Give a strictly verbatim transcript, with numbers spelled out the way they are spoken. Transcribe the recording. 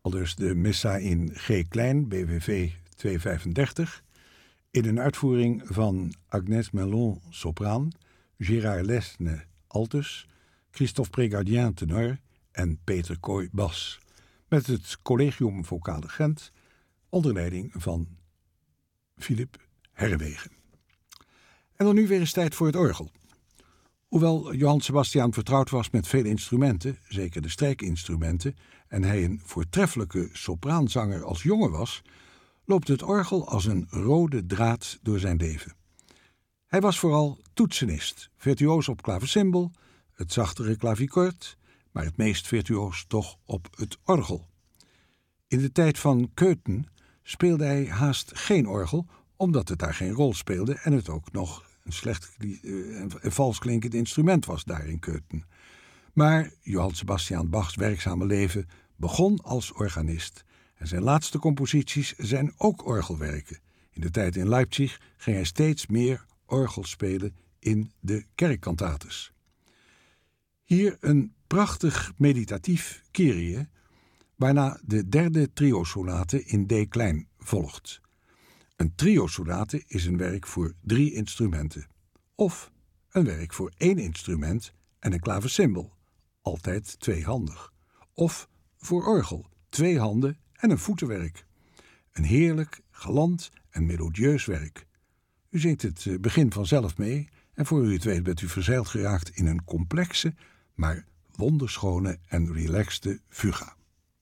aldus de Missa in G klein, B W V tweehonderdvijfendertig, in een uitvoering van Agnès Melon, sopraan, Gérard Lesne, altus, Christophe Prégardien, tenor en Peter Kooi, bas, met het Collegium Vocale Gent onder leiding van Philippe Herrewegen. En dan nu weer eens tijd voor het orgel. Hoewel Johann Sebastian vertrouwd was met vele instrumenten, zeker de strijkinstrumenten, en hij een voortreffelijke sopraanzanger als jongen was, loopt het orgel als een rode draad door zijn leven. Hij was vooral toetsenist, virtuoos op klavecimbal, het zachtere klaviekord, maar het meest virtuoos toch op het orgel. In de tijd van Köthen speelde hij haast geen orgel, omdat het daar geen rol speelde en het ook nog een slecht uh, en vals klinkend instrument was daar in Köthen. Maar Johann Sebastian Bachs werkzame leven begon als organist en zijn laatste composities zijn ook orgelwerken. In de tijd in Leipzig ging hij steeds meer orgel spelen in de kerkkantates. Hier een prachtig meditatief Kyrie, waarna de derde triosonate in D klein volgt. Een triosonate is een werk voor drie instrumenten, of een werk voor één instrument en een klavecimbal, altijd tweehandig, of voor orgel, twee handen en een voetenwerk. Een heerlijk, galant en melodieus werk. U zingt het begin vanzelf mee en voor u het weet bent u verzeild geraakt in een complexe, maar wonderschone en relaxte fuga.